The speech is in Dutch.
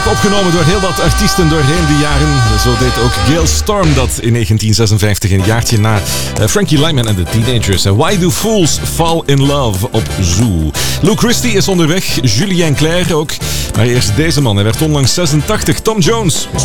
Ook opgenomen door heel wat artiesten doorheen de jaren. Zo deed ook Gail Storm dat in 1956, een jaartje na Frankie Lyman en de Teenagers. Why Do Fools Fall in Love op Zoo. Lou Christie is onderweg, Julien Clerc ook. Maar eerst deze man, hij werd onlangs 86, Tom Jones.